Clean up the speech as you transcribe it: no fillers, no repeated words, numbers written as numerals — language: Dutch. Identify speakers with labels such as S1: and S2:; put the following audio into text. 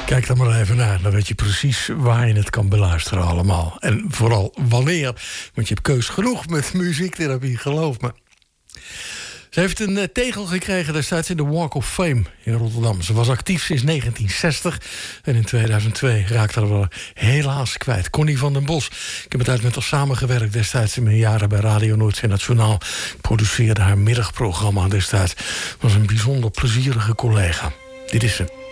S1: Kijk er maar even naar, dan weet je precies waar je het kan beluisteren allemaal. En vooral wanneer, want je hebt keus genoeg met muziektherapie, geloof me. Ze heeft een tegel gekregen destijds in de Walk of Fame in Rotterdam. Ze was actief sinds 1960 en in 2002 raakte we helaas kwijt. Connie van den Bos. Ik heb het uit met haar samengewerkt destijds in mijn jaren bij Radio Noordzee Nationaal. Ik produceerde haar middagprogramma destijds. Was een bijzonder plezierige collega. Dit is ze.